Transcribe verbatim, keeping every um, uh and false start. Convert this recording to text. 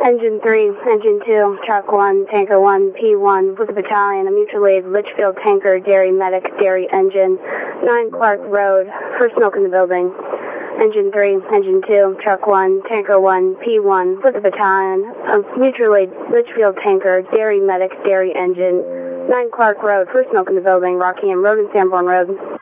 Engine three, Engine two, Truck one, Tanker one, P one, with a battalion, a mutual aid, Litchfield Tanker, Dairy Medic, Dairy Engine, nine Clark Road, first milk in the building. Engine three, Engine two, Truck one, Tanker one, P one, with a battalion, a mutual aid, Litchfield Tanker, Dairy Medic, Dairy Engine, nine Clark Road, first milk in the building, Rockingham Road and Sanborn Road.